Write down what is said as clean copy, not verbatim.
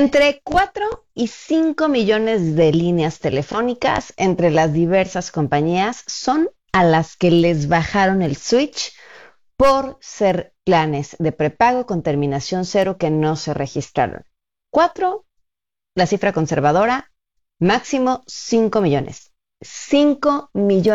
Entre 4 y 5 millones de líneas telefónicas entre las diversas compañías son a las que les bajaron el switch por ser planes de prepago con terminación cero que no se registraron. 4, la cifra conservadora, máximo 5 millones. 5 millones